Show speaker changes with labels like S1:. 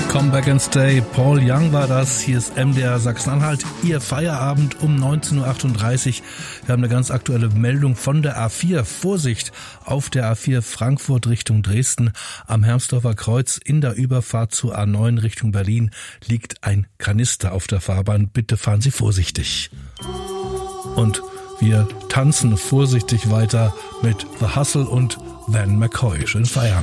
S1: Come Back and Stay. Paul Young war das. Hier ist MDR Sachsen-Anhalt. Ihr Feierabend um 19.38 Uhr. Wir haben eine ganz aktuelle Meldung von der A4. Vorsicht auf der A4 Frankfurt Richtung Dresden. Am Hermsdorfer Kreuz in der Überfahrt zur A9 Richtung Berlin liegt ein Kanister auf der Fahrbahn. Bitte fahren Sie vorsichtig. Und wir tanzen vorsichtig weiter mit The Hustle und Van McCoy. Schönen Feierabend.